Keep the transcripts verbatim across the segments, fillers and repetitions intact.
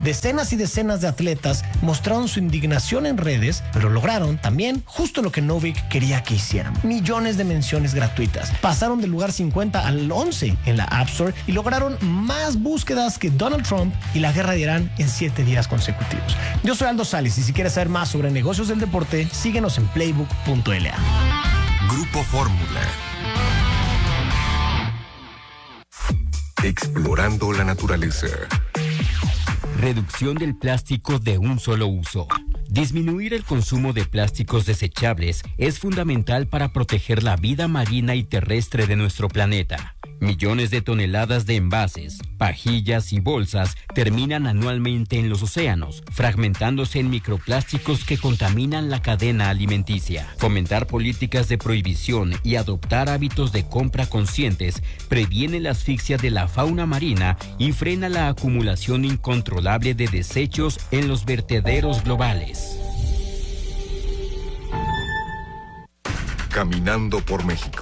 Decenas y decenas de atletas mostraron su indignación en redes, pero lograron también justo lo que Novik quería que hicieran. Millones de menciones gratuitas. Pasaron del lugar cincuenta al once en la App Store y lograron más búsquedas que Donald Trump y la guerra de Irán en siete días consecutivos. Yo soy Aldo Salis y si quieres saber más sobre negocios del deporte, síguenos en playbook punto l a. Grupo Fórmula. Explorando la naturaleza. Reducción del plástico de un solo uso. Disminuir el consumo de plásticos desechables es fundamental para proteger la vida marina y terrestre de nuestro planeta. Millones de toneladas de envases, pajillas y bolsas terminan anualmente en los océanos, fragmentándose en microplásticos que contaminan la cadena alimenticia. Fomentar políticas de prohibición y adoptar hábitos de compra conscientes previene la asfixia de la fauna marina y frena la acumulación incontrolable de desechos en los vertederos globales. Caminando por México.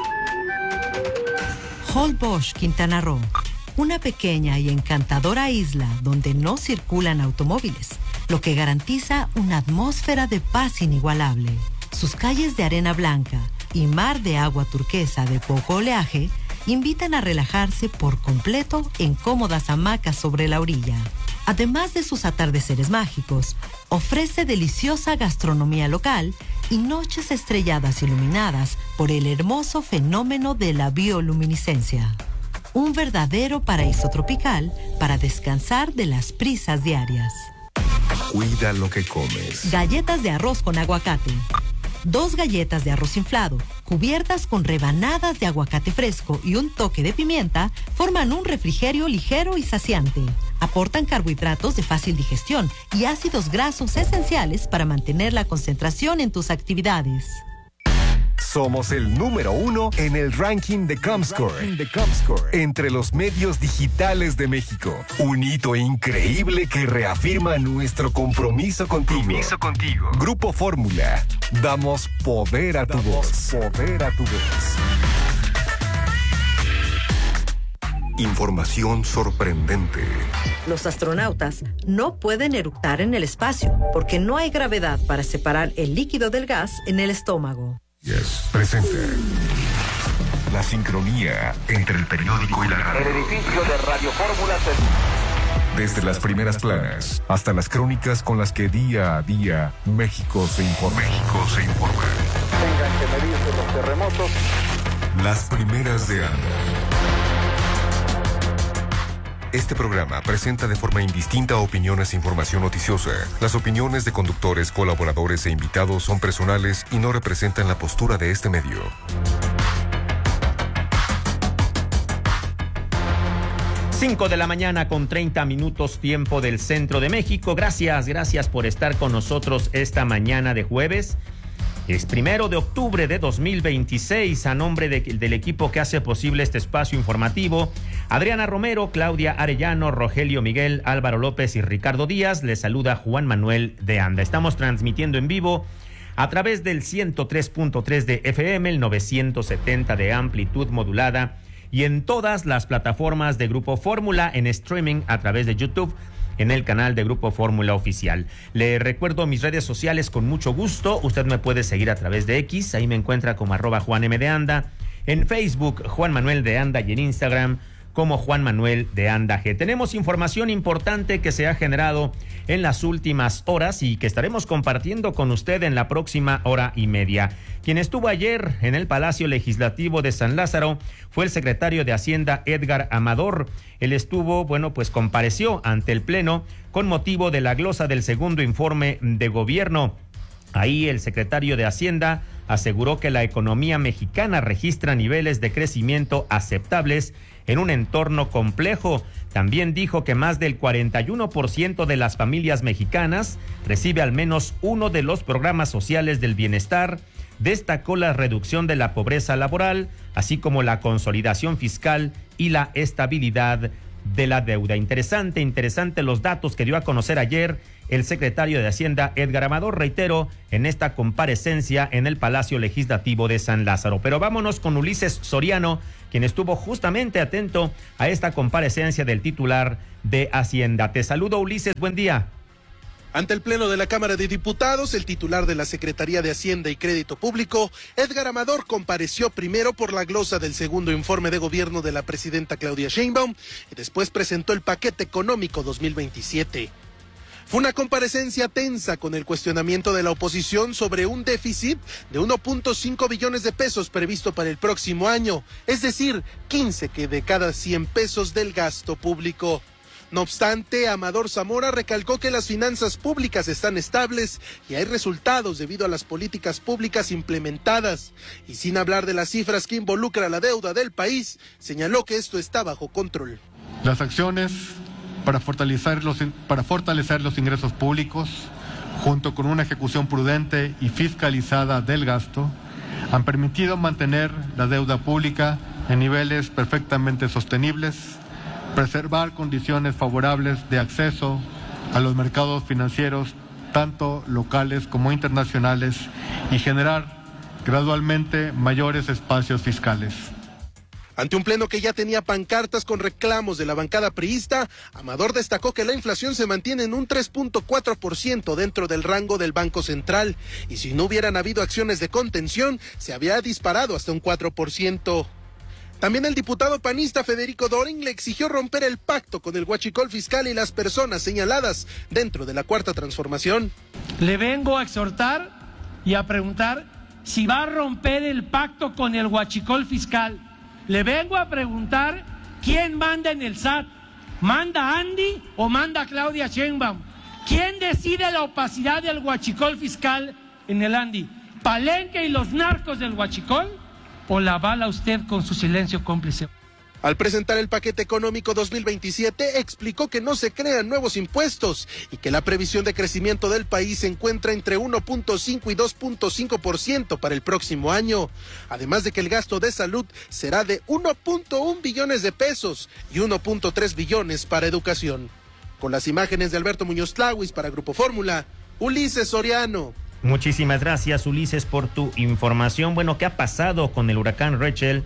Holbox, Quintana Roo, una pequeña y encantadora isla donde no circulan automóviles, lo que garantiza una atmósfera de paz inigualable. Sus calles de arena blanca y mar de agua turquesa de poco oleaje invitan a relajarse por completo en cómodas hamacas sobre la orilla. Además de sus atardeceres mágicos, ofrece deliciosa gastronomía local y noches estrelladas iluminadas por el hermoso fenómeno de la bioluminiscencia. Un verdadero paraíso tropical para descansar de las prisas diarias. Cuida lo que comes. Galletas de arroz con aguacate. Dos galletas de arroz inflado, cubiertas con rebanadas de aguacate fresco y un toque de pimienta, forman un refrigerio ligero y saciante. Aportan carbohidratos de fácil digestión y ácidos grasos esenciales para mantener la concentración en tus actividades. Somos el número uno en el ranking de Comscore, entre los medios digitales de México. Un hito increíble que reafirma nuestro compromiso contigo. Compromiso contigo. Grupo Fórmula. Damos poder a tu voz. Poder a tu voz. Información sorprendente. Los astronautas no pueden eructar en el espacio porque no hay gravedad para separar el líquido del gas en el estómago. Yes. Presente. La sincronía entre el periódico y la radio. El edificio de Radio Fórmula. Desde las primeras planas hasta las crónicas con las que día a día México se informa. México se informa. Tengan que medirse los terremotos. Las primeras de Anda. Este programa presenta de forma indistinta opiniones e información noticiosa. Las opiniones de conductores, colaboradores e invitados son personales y no representan la postura de este medio. cinco de la mañana con treinta minutos tiempo del centro de México. Gracias, gracias por estar con nosotros esta mañana de jueves. Es primero de octubre de dos mil veintiséis. A nombre de, del equipo que hace posible este espacio informativo, Adriana Romero, Claudia Arellano, Rogelio Miguel, Álvaro López y Ricardo Díaz, les saluda Juan Manuel de Anda. Estamos transmitiendo en vivo a través del ciento tres punto tres de F M, el novecientos setenta de amplitud modulada y en todas las plataformas de Grupo Fórmula, en streaming a través de YouTube, en el canal de Grupo Fórmula Oficial. Le recuerdo mis redes sociales con mucho gusto. Usted me puede seguir a través de X, ahí me encuentra como arroba Juan M de Anda. En Facebook, Juan Manuel de Anda, y en Instagram como Juan Manuel de Anda G. Tenemos información importante que se ha generado en las últimas horas y que estaremos compartiendo con usted en la próxima hora y media. Quien estuvo ayer en el Palacio Legislativo de San Lázaro fue el secretario de Hacienda, Edgar Amador. Él estuvo, bueno, pues compareció ante el Pleno con motivo de la glosa del segundo informe de gobierno. Ahí el secretario de Hacienda aseguró que la economía mexicana registra niveles de crecimiento aceptables en un entorno complejo. También dijo que más del cuarenta y uno por ciento de las familias mexicanas recibe al menos uno de los programas sociales del bienestar. Destacó la reducción de la pobreza laboral, así como la consolidación fiscal y la estabilidad de la deuda. Interesante, interesante los datos que dio a conocer ayer el secretario de Hacienda, Edgar Amador, reitero, en esta comparecencia en el Palacio Legislativo de San Lázaro. Pero vámonos con Ulises Soriano, quien estuvo justamente atento a esta comparecencia del titular de Hacienda. Te saludo, Ulises, buen día. Ante el Pleno de la Cámara de Diputados, el titular de la Secretaría de Hacienda y Crédito Público, Edgar Amador, compareció primero por la glosa del segundo informe de gobierno de la presidenta Claudia Sheinbaum y después presentó el paquete económico dos mil veintisiete. Fue una comparecencia tensa con el cuestionamiento de la oposición sobre un déficit de uno punto cinco billones de pesos previsto para el próximo año, es decir, quince que de cada cien pesos del gasto público. No obstante, Amador Zamora recalcó que las finanzas públicas están estables y hay resultados debido a las políticas públicas implementadas. Y sin hablar de las cifras que involucra la deuda del país, señaló que esto está bajo control. Las acciones para fortalecer los, para fortalecer los ingresos públicos, junto con una ejecución prudente y fiscalizada del gasto, han permitido mantener la deuda pública en niveles perfectamente sostenibles, preservar condiciones favorables de acceso a los mercados financieros, tanto locales como internacionales, y generar gradualmente mayores espacios fiscales. Ante un pleno que ya tenía pancartas con reclamos de la bancada priista, Amador destacó que la inflación se mantiene en un tres punto cuatro por ciento dentro del rango del Banco Central, y si no hubieran habido acciones de contención, se había disparado hasta un cuatro por ciento. También el diputado panista Federico Doring le exigió romper el pacto con el huachicol fiscal y las personas señaladas dentro de la Cuarta Transformación. Le vengo a exhortar y a preguntar si va a romper el pacto con el huachicol fiscal. Le vengo a preguntar quién manda en el S A T. ¿Manda Andy o manda Claudia Sheinbaum? ¿Quién decide la opacidad del huachicol fiscal en el Andy? ¿Palenque y los narcos del huachicol? ¿O la avala usted con su silencio cómplice? Al presentar el paquete económico dos mil veintisiete, explicó que no se crean nuevos impuestos y que la previsión de crecimiento del país se encuentra entre uno punto cinco y dos punto cinco por ciento para el próximo año. Además de que el gasto de salud será de uno punto uno billones de pesos y uno punto tres billones para educación. Con las imágenes de Alberto Muñoz Tláhuiz para Grupo Fórmula, Ulises Soriano. Muchísimas gracias, Ulises, por tu información. Bueno, ¿qué ha pasado con el huracán Rachel,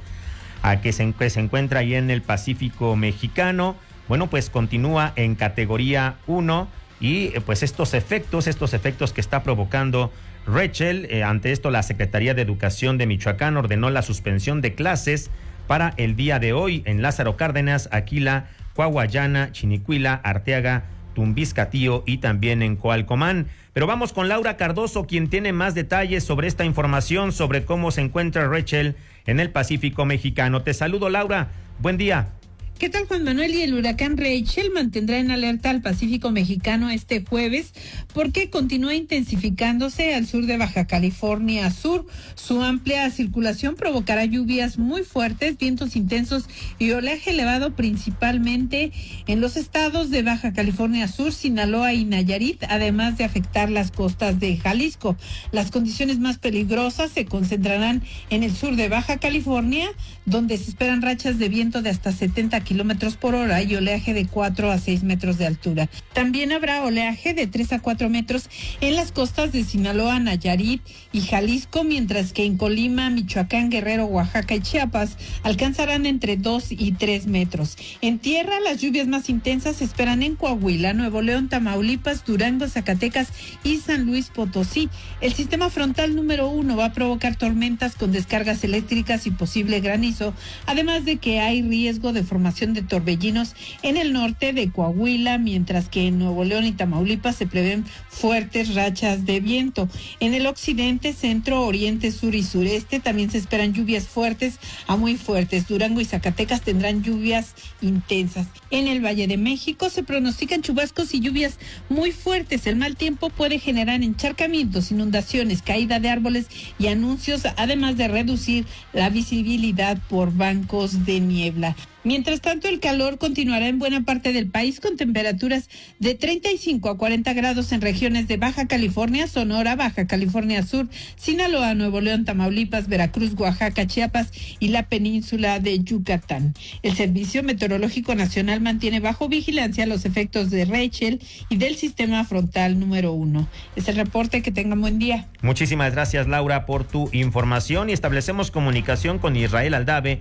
a que se, que se encuentra ahí en el Pacífico mexicano? Bueno, pues continúa en categoría uno y pues estos efectos, estos efectos que está provocando Rachel, eh, ante esto la Secretaría de Educación de Michoacán ordenó la suspensión de clases para el día de hoy en Lázaro Cárdenas, Aquila, Coahuayana, Chinicuila, Arteaga, Tumbiscatío y también en Coalcomán. Pero vamos con Laura Cardoso, quien tiene más detalles sobre esta información, sobre cómo se encuentra Rachel en el Pacífico mexicano. Te saludo, Laura. Buen día. ¿Qué tal, Juan Manuel? Y el huracán Rachel mantendrá en alerta al Pacífico mexicano este jueves porque continúa intensificándose al sur de Baja California Sur. Su amplia circulación provocará lluvias muy fuertes, vientos intensos y oleaje elevado principalmente en los estados de Baja California Sur, Sinaloa y Nayarit, además de afectar las costas de Jalisco. Las condiciones más peligrosas se concentrarán en el sur de Baja California, donde se esperan rachas de viento de hasta setenta kilómetros por hora y oleaje de cuatro a seis metros de altura. También habrá oleaje de tres a cuatro metros en las costas de Sinaloa, Nayarit y Jalisco, mientras que en Colima, Michoacán, Guerrero, Oaxaca y Chiapas alcanzarán entre dos y tres metros. En tierra, las lluvias más intensas se esperan en Coahuila, Nuevo León, Tamaulipas, Durango, Zacatecas y San Luis Potosí. El sistema frontal número uno va a provocar tormentas con descargas eléctricas y posible granizo, además de que hay riesgo de formación de torbellinos en el norte de Coahuila, mientras que en Nuevo León y Tamaulipas se prevén fuertes rachas de viento. En el occidente, centro, oriente, sur y sureste también se esperan lluvias fuertes a muy fuertes. Durango y Zacatecas tendrán lluvias intensas. En el Valle de México se pronostican chubascos y lluvias muy fuertes. El mal tiempo puede generar encharcamientos, inundaciones, caída de árboles y anuncios, además de reducir la visibilidad por bancos de niebla. Mientras tanto, el calor continuará en buena parte del país con temperaturas de treinta y cinco a cuarenta grados en regiones de Baja California, Sonora, Baja California Sur, Sinaloa, Nuevo León, Tamaulipas, Veracruz, Oaxaca, Chiapas y la península de Yucatán. El Servicio Meteorológico Nacional mantiene bajo vigilancia los efectos de Rachel y del sistema frontal número uno. Es el reporte. Que tengan buen día. Muchísimas gracias, Laura, por tu información, y establecemos comunicación con Israel Aldave,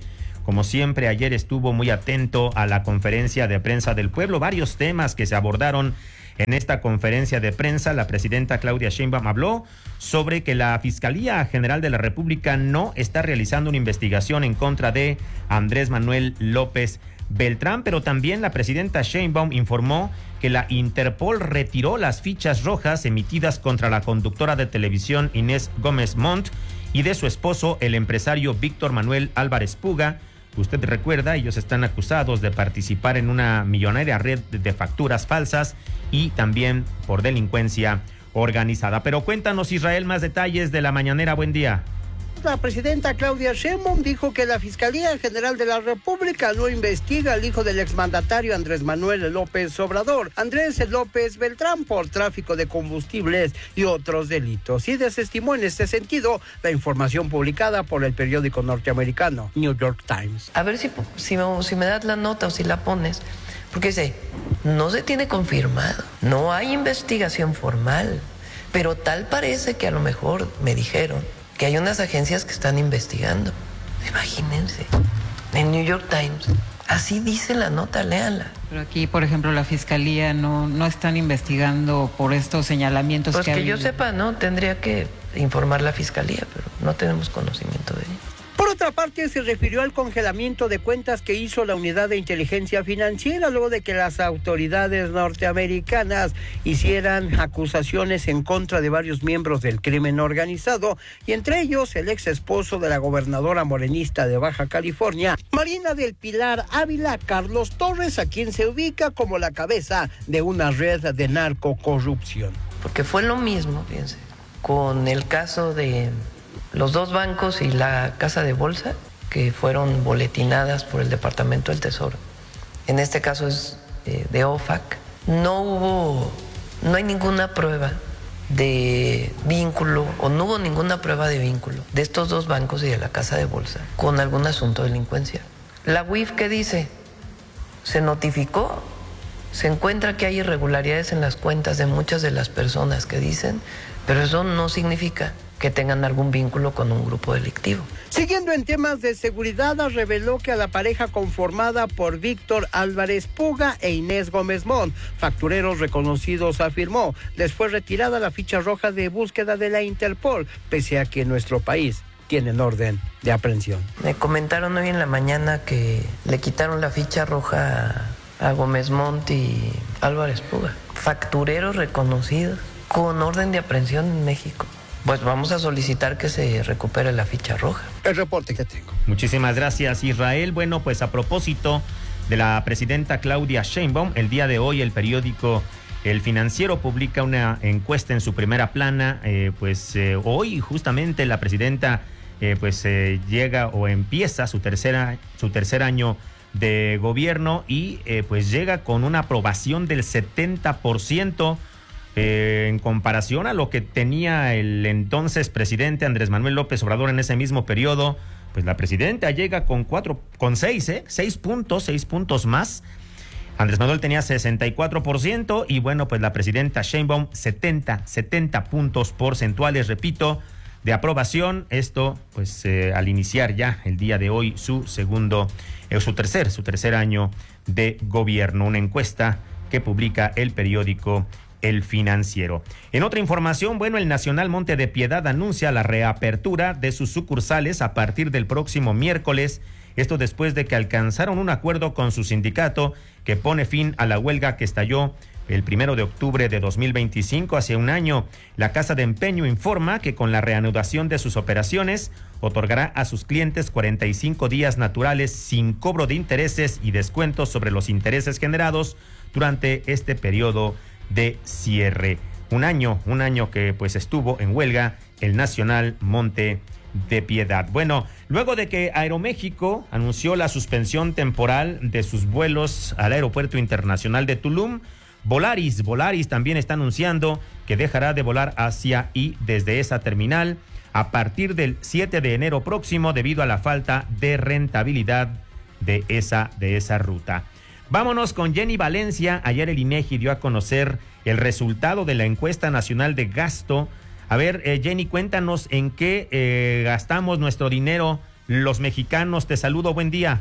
como siempre, ayer estuvo muy atento a la conferencia de prensa del pueblo, varios temas que se abordaron en esta conferencia de prensa. La presidenta Claudia Sheinbaum habló sobre que la Fiscalía General de la República no está realizando una investigación en contra de Andrés Manuel López Beltrán, pero también la presidenta Sheinbaum informó que la Interpol retiró las fichas rojas emitidas contra la conductora de televisión Inés Gómez Montt y de su esposo, el empresario Víctor Manuel Álvarez Puga. Usted recuerda, ellos están acusados de participar en una millonaria red de facturas falsas y también por delincuencia organizada. Pero cuéntanos, Israel, más detalles de la mañanera. Buen día. La presidenta Claudia Sheinbaum dijo que la Fiscalía General de la República no investiga al hijo del exmandatario Andrés Manuel López Obrador, Andrés López Beltrán, por tráfico de combustibles y otros delitos, y desestimó en este sentido la información publicada por el periódico norteamericano New York Times. A ver si, si, si me das la nota o si la pones, porque dice, no se tiene confirmado, no hay investigación formal, pero tal parece que a lo mejor me dijeron que hay unas agencias que están investigando. Imagínense, en New York Times, así dice la nota, léanla. Pero aquí, por ejemplo, la Fiscalía no, no están investigando por estos señalamientos pues que que hay. yo sepa, ¿no? Tendría que informar la Fiscalía, pero no tenemos conocimiento de ello. Por otra parte, se refirió al congelamiento de cuentas que hizo la Unidad de Inteligencia Financiera luego de que las autoridades norteamericanas hicieran acusaciones en contra de varios miembros del crimen organizado, y entre ellos el ex esposo de la gobernadora morenista de Baja California, Marina del Pilar Ávila, Carlos Torres, a quien se ubica como la cabeza de una red de narcocorrupción. Porque fue lo mismo, fíjense, con el caso de los dos bancos y la casa de bolsa que fueron boletinadas por el Departamento del Tesoro. En este caso es eh, de O F A C. No hubo, no hay ninguna prueba de vínculo o no hubo ninguna prueba de vínculo de estos dos bancos y de la casa de bolsa con algún asunto de delincuencia. La U I F, ¿qué dice? Se notificó, se encuentra que hay irregularidades en las cuentas de muchas de las personas que dicen, pero eso no significa que tengan algún vínculo con un grupo delictivo. Siguiendo en temas de seguridad, reveló que a la pareja conformada por Víctor Álvarez Puga e Inés Gómez Montt, factureros reconocidos, afirmó, les fue retirada la ficha roja de búsqueda de la Interpol, pese a que en nuestro país tienen orden de aprehensión. Me comentaron hoy en la mañana que le quitaron la ficha roja a Gómez Montt y Álvarez Puga, factureros reconocidos con orden de aprehensión en México. Pues vamos a solicitar que se recupere la ficha roja. El reporte que tengo. Muchísimas gracias, Israel. Bueno, pues a propósito de la presidenta Claudia Sheinbaum, el día de hoy el periódico El Financiero publica una encuesta en su primera plana. Eh, pues eh, hoy justamente la presidenta eh, pues eh, llega o empieza su tercera su tercer año de gobierno y eh, pues llega con una aprobación del setenta por ciento. Eh, en comparación a lo que tenía el entonces presidente Andrés Manuel López Obrador en ese mismo periodo, pues la presidenta llega con cuatro, con seis, ¿eh? Seis puntos, seis puntos más. Andrés Manuel tenía sesenta y cuatro por ciento y bueno, pues la presidenta Sheinbaum setenta, setenta puntos porcentuales, repito, de aprobación. Esto, pues eh, al iniciar ya el día de hoy su segundo, eh, su tercer, su tercer año de gobierno. Una encuesta que publica el periódico El Financiero. En otra información, bueno, el Nacional Monte de Piedad anuncia la reapertura de sus sucursales a partir del próximo miércoles. Esto después de que alcanzaron un acuerdo con su sindicato que pone fin a la huelga que estalló el primero de octubre de dos mil veinticinco, hace un año. La Casa de Empeño informa que con la reanudación de sus operaciones otorgará a sus clientes cuarenta y cinco días naturales sin cobro de intereses y descuentos sobre los intereses generados durante este periodo de cierre. Un año, un año que pues estuvo en huelga el Nacional Monte de Piedad. Bueno, luego de que Aeroméxico anunció la suspensión temporal de sus vuelos al Aeropuerto Internacional de Tulum, Volaris, Volaris también está anunciando que dejará de volar hacia y desde esa terminal a partir del siete de enero próximo debido a la falta de rentabilidad de esa, de esa ruta. Vámonos con Jenny Valencia. Ayer el INEGI dio a conocer el resultado de la encuesta nacional de gasto. A ver, eh, Jenny, cuéntanos en qué eh, gastamos nuestro dinero los mexicanos. Te saludo, buen día.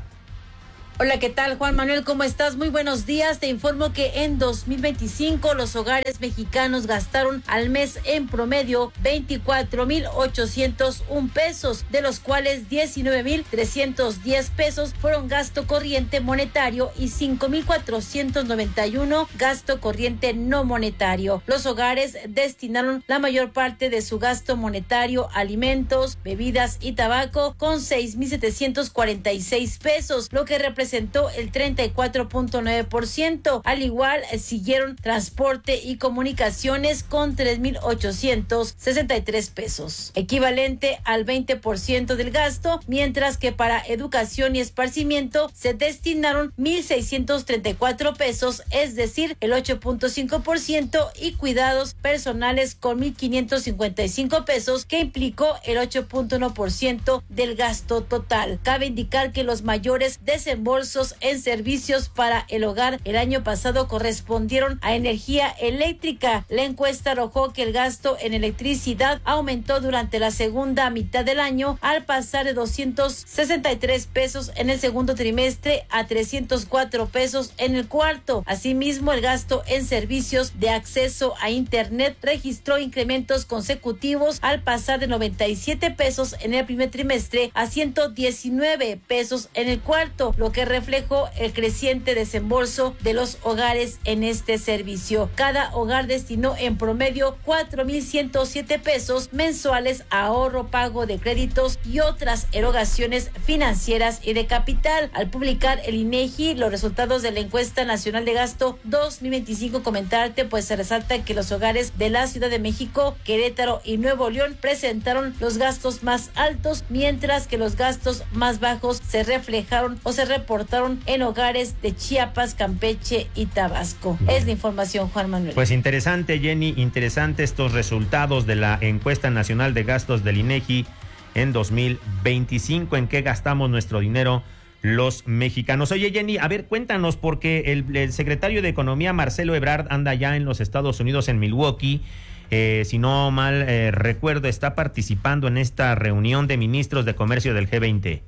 Hola, ¿qué tal, Juan Manuel? ¿Cómo estás? Muy buenos días. Te informo que en dos mil veinticinco los hogares mexicanos gastaron al mes en promedio veinticuatro mil ochocientos un pesos, de los cuales diecinueve mil trescientos diez pesos fueron gasto corriente monetario y cinco mil cuatrocientos noventa y uno gasto corriente no monetario. Los hogares destinaron la mayor parte de su gasto monetario a alimentos, bebidas y tabaco con seis mil setecientos cuarenta y seis pesos, lo que representa presentó el treinta y cuatro punto nueve por ciento. Al igual siguieron transporte y comunicaciones con tres mil ochocientos sesenta y tres pesos, equivalente al veinte por ciento del gasto, mientras que para educación y esparcimiento se destinaron mil seiscientos treinta y cuatro pesos, es decir, el ocho punto cinco por ciento, y cuidados personales con mil quinientos cincuenta y cinco pesos, que implicó el ocho punto uno por ciento del gasto total. Cabe indicar que los mayores desembolsos en servicios para el hogar el año pasado correspondieron a energía eléctrica. La encuesta arrojó que el gasto en electricidad aumentó durante la segunda mitad del año, al pasar de doscientos sesenta y tres pesos en el segundo trimestre a trescientos cuatro pesos en el cuarto. Asimismo, el gasto en servicios de acceso a internet registró incrementos consecutivos, al pasar de noventa y siete pesos en el primer trimestre a ciento diecinueve pesos en el cuarto, lo que reflejó el creciente desembolso de los hogares en este servicio. Cada hogar destinó en promedio cuatro mil ciento siete pesos mensuales a ahorro, pago de créditos y otras erogaciones financieras y de capital. Al publicar el INEGI los resultados de la encuesta nacional de gasto dos mil veinticinco, comentarte pues se resalta que los hogares de la Ciudad de México, Querétaro y Nuevo León presentaron los gastos más altos, mientras que los gastos más bajos se reflejaron o se reportaron en hogares de Chiapas, Campeche y Tabasco. Es la información, Juan Manuel. Pues interesante, Jenny, interesante estos resultados de la encuesta nacional de gastos del INEGI en dos mil veinticinco. ¿En qué gastamos nuestro dinero los mexicanos? Oye, Jenny, a ver, cuéntanos, porque el, el secretario de Economía, Marcelo Ebrard, anda ya en los Estados Unidos, en Milwaukee. Eh, si no mal eh, recuerdo, está participando en esta reunión de ministros de comercio del G veinte.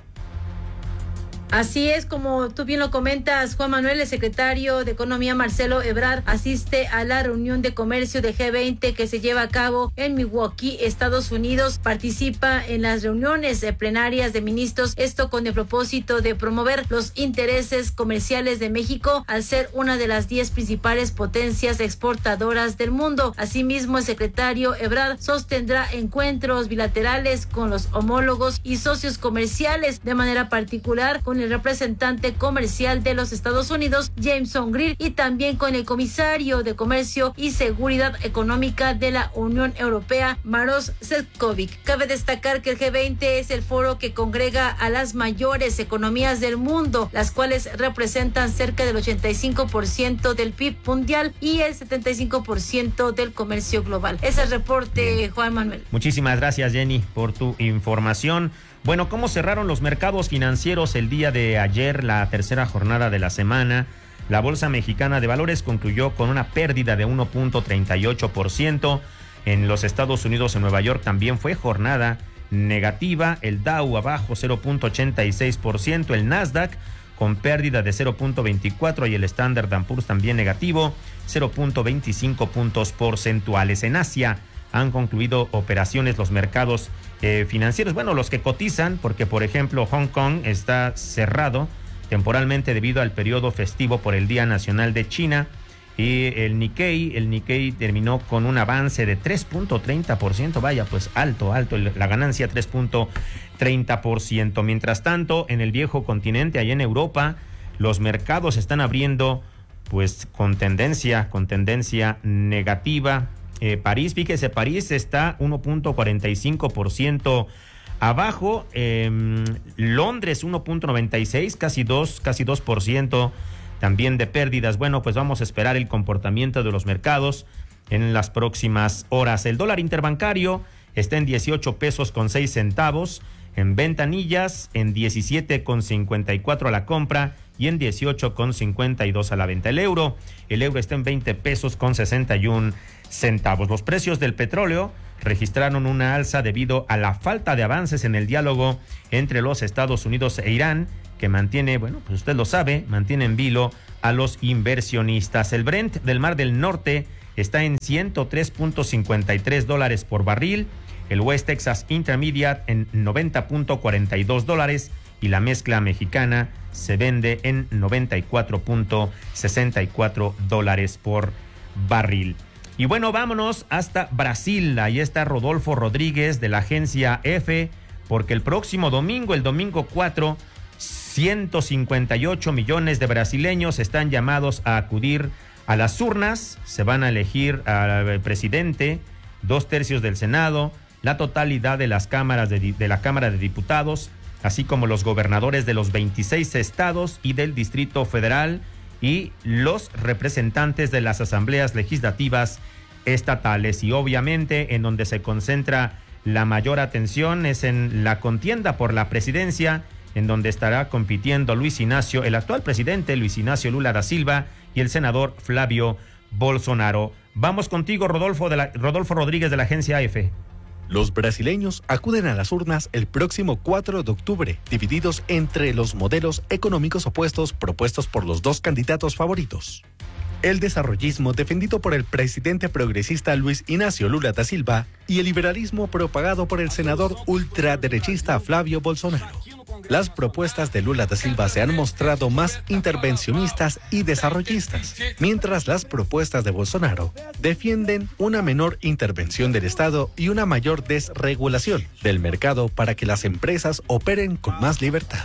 Así es, como tú bien lo comentas, Juan Manuel, el secretario de Economía, Marcelo Ebrard, asiste a la reunión de comercio de G veinte que se lleva a cabo en Milwaukee, Estados Unidos. Participa en las reuniones plenarias de ministros, esto con el propósito de promover los intereses comerciales de México al ser una de las diez principales potencias exportadoras del mundo. Asimismo, el secretario Ebrard sostendrá encuentros bilaterales con los homólogos y socios comerciales, de manera particular con el representante comercial de los Estados Unidos, Jameson Greer, y también con el comisario de Comercio y Seguridad Económica de la Unión Europea, Maroš Šefčovič. Cabe destacar que el G veinte es el foro que congrega a las mayores economías del mundo, las cuales representan cerca del ochenta y cinco por ciento del P I B mundial y el setenta y cinco por ciento del comercio global. Ese es el reporte, Juan Manuel. Muchísimas gracias, Jenny, por tu información. Bueno, ¿cómo cerraron los mercados financieros el día de ayer, la tercera jornada de la semana? La Bolsa Mexicana de Valores concluyó con una pérdida de uno punto treinta y ocho por ciento. En los Estados Unidos, en Nueva York, también fue jornada negativa. El Dow abajo cero punto ochenta y seis por ciento. El Nasdaq con pérdida de cero punto veinticuatro y el Standard and Poor's también negativo, cero punto veinticinco puntos porcentuales. En Asia han concluido operaciones los mercados eh, financieros, bueno, los que cotizan, porque por ejemplo Hong Kong está cerrado temporalmente debido al periodo festivo por el Día Nacional de China, y el Nikkei, el Nikkei terminó con un avance de tres punto treinta por ciento, vaya, pues alto, alto, la ganancia tres punto treinta por ciento. Mientras tanto, en el viejo continente, allá en Europa, los mercados están abriendo pues con tendencia, con tendencia negativa. Eh, París, fíjese, París está uno punto cuarenta y cinco por ciento abajo, eh, Londres uno punto noventa y seis, casi dos, casi dos por ciento también de pérdidas. Bueno, pues vamos a esperar el comportamiento de los mercados en las próximas horas. El dólar interbancario está en dieciocho pesos con seis centavos, en ventanillas en diecisiete con cincuenta y cuatro a la compra y en dieciocho con cincuenta y dos a la venta. El euro, el euro está en veinte pesos con sesenta y un centavos. Los precios del petróleo registraron una alza debido a la falta de avances en el diálogo entre los Estados Unidos e Irán, que mantiene, bueno, pues usted lo sabe, mantiene en vilo a los inversionistas. El Brent del Mar del Norte está en ciento tres punto cincuenta y tres dólares por barril, el West Texas Intermediate en noventa punto cuarenta y dos dólares y la mezcla mexicana se vende en noventa y cuatro punto sesenta y cuatro dólares por barril. Y bueno, vámonos hasta Brasil. Ahí está Rodolfo Rodríguez de la agencia EFE, porque el próximo domingo, el domingo cuatro, ciento cincuenta y ocho millones de brasileños están llamados a acudir a las urnas. Se van a elegir al presidente, dos tercios del Senado, la totalidad de las cámaras de, de la Cámara de Diputados, así como los gobernadores de los veintiséis estados y del Distrito Federal, y los representantes de las asambleas legislativas estatales. Y obviamente en donde se concentra la mayor atención es en la contienda por la presidencia, en donde estará compitiendo Luis Ignacio, el actual presidente Luis Ignacio Lula da Silva, y el senador Flavio Bolsonaro. Vamos contigo, Rodolfo, de la, Rodolfo Rodríguez de la agencia EFE. Los brasileños acuden a las urnas el próximo cuatro de octubre, divididos entre los modelos económicos opuestos propuestos por los dos candidatos favoritos. El desarrollismo defendido por el presidente progresista Luis Ignacio Lula da Silva y el liberalismo propagado por el senador ultraderechista Flavio Bolsonaro. Las propuestas de Lula da Silva se han mostrado más intervencionistas y desarrollistas, mientras las propuestas de Bolsonaro defienden una menor intervención del Estado y una mayor desregulación del mercado para que las empresas operen con más libertad.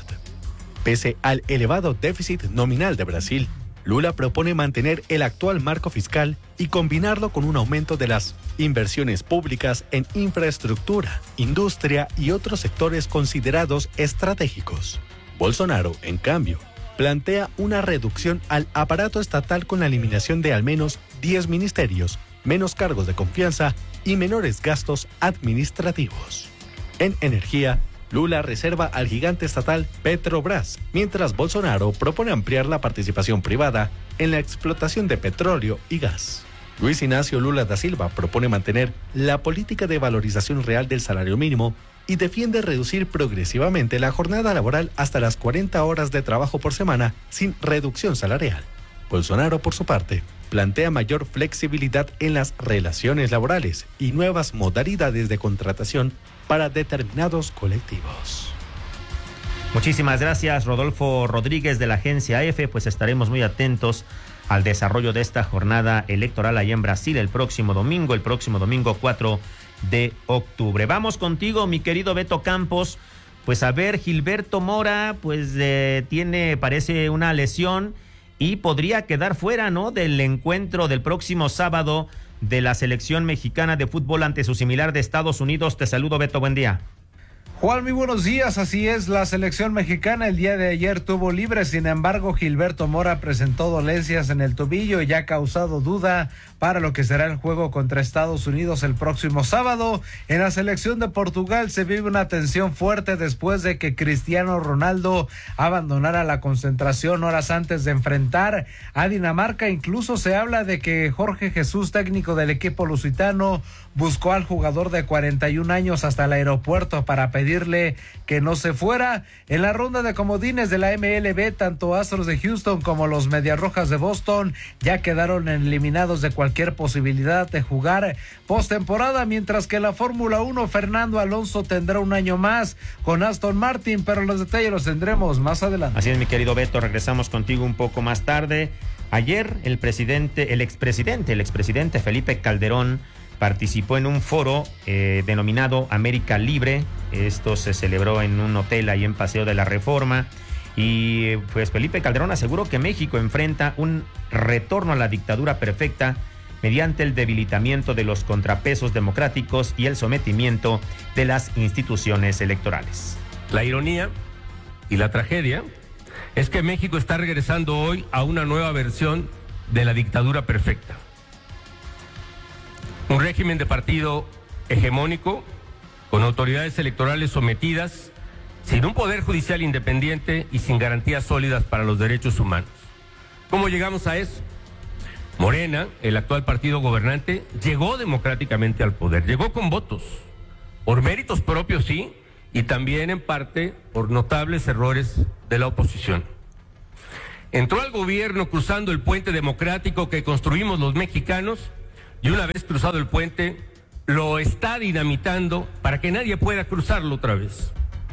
Pese al elevado déficit nominal de Brasil, Lula propone mantener el actual marco fiscal y combinarlo con un aumento de las inversiones públicas en infraestructura, industria y otros sectores considerados estratégicos. Bolsonaro, en cambio, plantea una reducción al aparato estatal con la eliminación de al menos diez ministerios, menos cargos de confianza y menores gastos administrativos. En energía, Lula reserva al gigante estatal Petrobras, mientras Bolsonaro propone ampliar la participación privada en la explotación de petróleo y gas. Luis Ignacio Lula da Silva propone mantener la política de valorización real del salario mínimo y defiende reducir progresivamente la jornada laboral hasta las cuarenta horas de trabajo por semana sin reducción salarial. Bolsonaro, por su parte, plantea mayor flexibilidad en las relaciones laborales y nuevas modalidades de contratación para determinados colectivos. Muchísimas gracias, Rodolfo Rodríguez de la agencia EFE. Pues estaremos muy atentos al desarrollo de esta jornada electoral allá en Brasil el próximo domingo, el próximo domingo cuatro de octubre. Vamos contigo, mi querido Beto Campos. Pues a ver, Gilberto Mora, pues eh, tiene, parece una lesión y podría quedar fuera, ¿no?, del encuentro del próximo sábado de la selección mexicana de fútbol ante su similar de Estados Unidos. Te saludo, Beto, buen día. Juan, muy buenos días. Así es, la selección mexicana el día de ayer tuvo libre, sin embargo Gilberto Mora presentó dolencias en el tobillo y ya ha causado duda para lo que será el juego contra Estados Unidos el próximo sábado. En la selección de Portugal se vive una tensión fuerte después de que Cristiano Ronaldo abandonara la concentración horas antes de enfrentar a Dinamarca. Incluso se habla de que Jorge Jesús, técnico del equipo lusitano, buscó al jugador de cuarenta y un años hasta el aeropuerto para pedirle que no se fuera. En la ronda de comodines de la M L B, tanto Astros de Houston como los Medias Rojas de Boston ya quedaron eliminados de cualquier posibilidad de jugar postemporada, mientras que la Fórmula uno, Fernando Alonso tendrá un año más con Aston Martin, pero los detalles los tendremos más adelante. Así es, mi querido Beto, regresamos contigo un poco más tarde. Ayer el presidente, el expresidente, el expresidente Felipe Calderón participó en un foro eh, denominado América Libre. Esto se celebró en un hotel ahí en Paseo de la Reforma. Y pues Felipe Calderón aseguró que México enfrenta un retorno a la dictadura perfecta mediante el debilitamiento de los contrapesos democráticos y el sometimiento de las instituciones electorales. La ironía y la tragedia es que México está regresando hoy a una nueva versión de la dictadura perfecta. Un régimen de partido hegemónico, con autoridades electorales sometidas, sin un poder judicial independiente y sin garantías sólidas para los derechos humanos. ¿Cómo llegamos a eso? Morena, el actual partido gobernante, llegó democráticamente al poder, llegó con votos, por méritos propios sí, y también en parte por notables errores de la oposición. Entró al gobierno cruzando el puente democrático que construimos los mexicanos y una vez cruzado el puente, lo está dinamitando para que nadie pueda cruzarlo otra vez.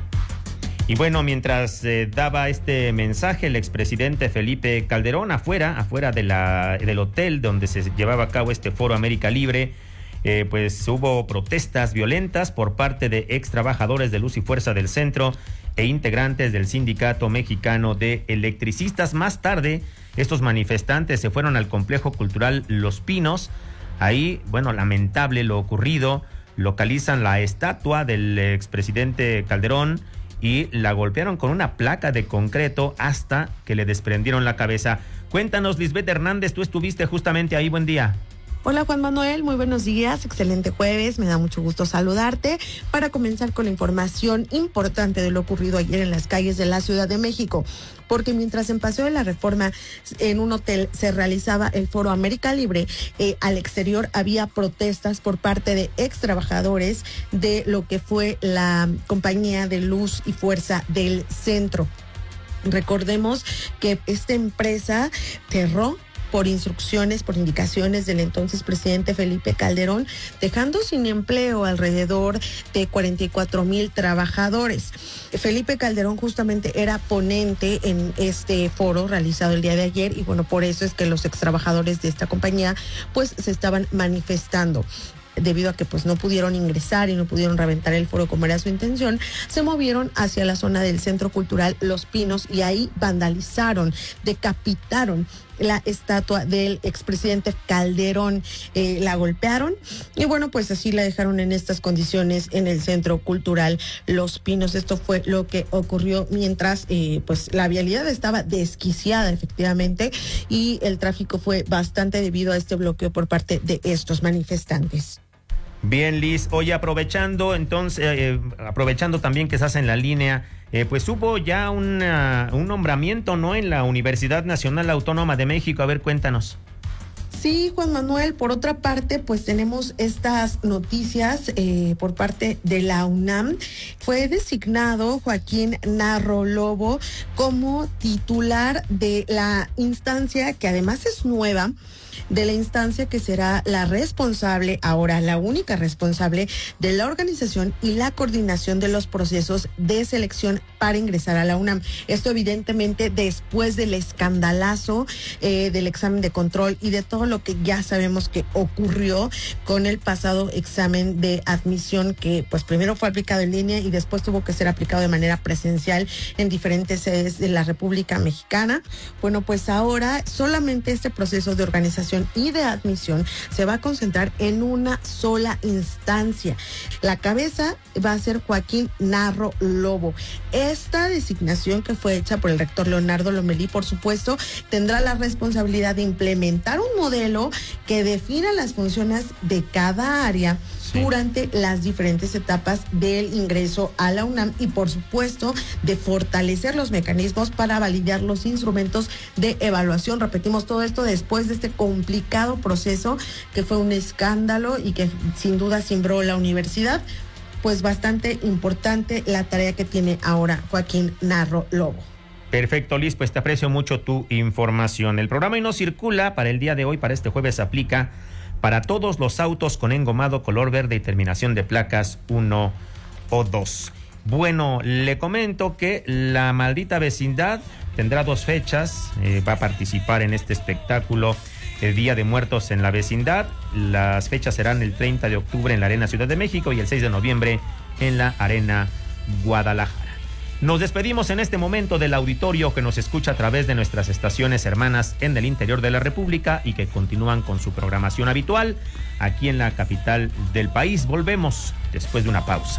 Y bueno, mientras eh, daba este mensaje, el expresidente Felipe Calderón, afuera, afuera de la, del hotel donde se llevaba a cabo este Foro América Libre, eh, pues hubo protestas violentas por parte de ex trabajadores de Luz y Fuerza del Centro e integrantes del Sindicato Mexicano de Electricistas. Más tarde, estos manifestantes se fueron al Complejo Cultural Los Pinos. Ahí, bueno, lamentable lo ocurrido, localizan la estatua del expresidente Calderón y la golpearon con una placa de concreto hasta que le desprendieron la cabeza. Cuéntanos, Lisbeth Hernández, tú estuviste justamente ahí, buen día. Hola Juan Manuel, muy buenos días, excelente jueves, me da mucho gusto saludarte para comenzar con la información importante de lo ocurrido ayer en las calles de la Ciudad de México, porque mientras en Paseo de la Reforma en un hotel se realizaba el Foro América Libre, eh, al exterior había protestas por parte de ex trabajadores de lo que fue la compañía de Luz y Fuerza del Centro. Recordemos que esta empresa cerró por instrucciones, por indicaciones del entonces presidente Felipe Calderón, dejando sin empleo alrededor de cuarenta y cuatro mil trabajadores. Felipe Calderón justamente era ponente en este foro realizado el día de ayer y bueno, por eso es que los extrabajadores de esta compañía pues se estaban manifestando. Debido a que pues no pudieron ingresar y no pudieron reventar el foro como era su intención, se movieron hacia la zona del Centro Cultural Los Pinos y ahí vandalizaron, decapitaron la estatua del expresidente Calderón, eh, la golpearon y bueno, pues así la dejaron en estas condiciones en el Centro Cultural Los Pinos. Esto fue lo que ocurrió mientras eh, pues la vialidad estaba desquiciada efectivamente y el tráfico fue bastante debido a este bloqueo por parte de estos manifestantes. Bien, Liz, oye, aprovechando entonces, eh, aprovechando también que estás en la línea, eh, pues hubo ya una, un nombramiento, ¿no?, en la Universidad Nacional Autónoma de México. A ver, cuéntanos. Sí, Juan Manuel, por otra parte, pues tenemos estas noticias eh, por parte de la UNAM. Fue designado Joaquín Narro Lobo como titular de la instancia, que además es nueva, de la instancia que será la responsable, ahora la única responsable, de la organización y la coordinación de los procesos de selección para ingresar a la UNAM. Esto evidentemente después del escandalazo eh, del examen de control y de todo lo que ya sabemos que ocurrió con el pasado examen de admisión, que pues primero fue aplicado en línea y después tuvo que ser aplicado de manera presencial en diferentes sedes de la República Mexicana. Bueno, pues ahora solamente este proceso de organización y de admisión se va a concentrar en una sola instancia. La cabeza va a ser Joaquín Narro Lobo. Esta designación, que fue hecha por el rector Leonardo Lomelí, por supuesto, tendrá la responsabilidad de implementar un modelo que defina las funciones de cada área durante las diferentes etapas del ingreso a la UNAM y por supuesto de fortalecer los mecanismos para validar los instrumentos de evaluación. Repetimos, todo esto después de este complicado proceso que fue un escándalo y que sin duda cimbró la universidad. Pues bastante importante la tarea que tiene ahora Joaquín Narro Lobo. Perfecto, Liz, pues te aprecio mucho tu información. El programa Y No Circula para el día de hoy, para este jueves, aplica para todos los autos con engomado color verde y terminación de placas uno o dos. Bueno, le comento que La Maldita Vecindad tendrá dos fechas, eh, va a participar en este espectáculo el Día de Muertos en la Vecindad. Las fechas serán el treinta de octubre en la Arena Ciudad de México y el seis de noviembre en la Arena Guadalajara. Nos despedimos en este momento del auditorio que nos escucha a través de nuestras estaciones hermanas en el interior de la República y que continúan con su programación habitual aquí en la capital del país. Volvemos después de una pausa.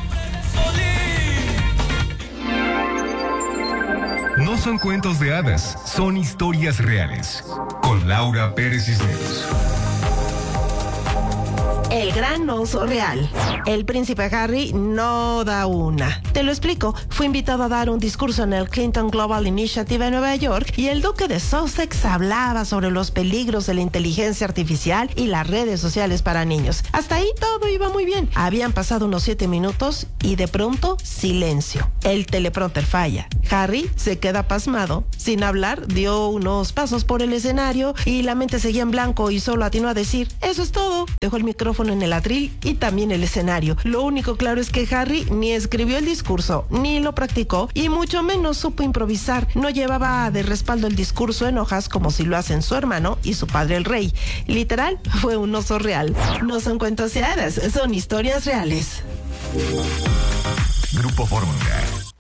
No son cuentos de hadas, son historias reales. Con Laura Pérez Cisneros. El gran oso real. El príncipe Harry no da una. Te lo explico. Fue invitado a dar un discurso en el Clinton Global Initiative en Nueva York y el duque de Sussex hablaba sobre los peligros de la inteligencia artificial y las redes sociales para niños. Hasta ahí todo iba muy bien. Habían pasado unos siete minutos y de pronto silencio. El teleprompter falla. Harry se queda pasmado. Sin hablar, dio unos pasos por el escenario y la mente seguía en blanco y solo atinó a decir, eso es todo. Dejó el micrófono en el atril y también el escenario. Lo único claro es que Harry ni escribió el discurso, ni lo practicó y mucho menos supo improvisar. No llevaba de respaldo el discurso en hojas como si lo hacen su hermano y su padre el rey. Literal, fue un oso real. No son cuentos de hadas, son historias reales. Grupo Fórmula.